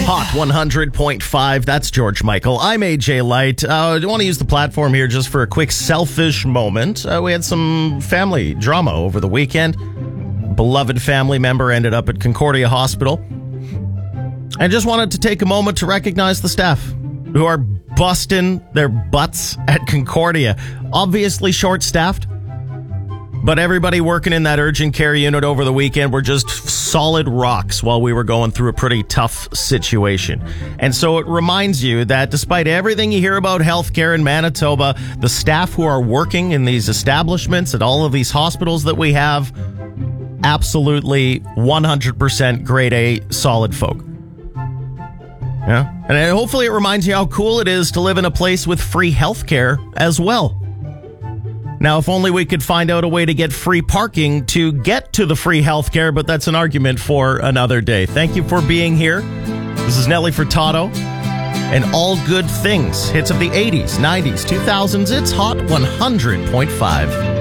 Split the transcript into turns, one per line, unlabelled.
Hot 100.5, that's George Michael. I'm AJ Light. I want to use the platform here just for a quick selfish moment. We had some family drama over the weekend. Beloved family member ended up at Concordia Hospital. I just wanted to take a moment to recognize the staff who are busting their butts at Concordia. Obviously short-staffed, but everybody working in that urgent care unit over the weekend were just solid rocks while we were going through a pretty tough situation. And so it reminds you that despite everything you hear about healthcare in Manitoba, the staff who are working in these establishments at all of these hospitals that we have, absolutely 100% grade A solid folk. Yeah. And hopefully it reminds you how cool it is to live in a place with free healthcare as well. Now, if only we could find out a way to get free parking to get to the free healthcare, but that's an argument for another day. Thank you for being here. This is Nelly Furtado and All Good Things. Hits of the 80s, 90s, 2000s. It's Hot 100.5.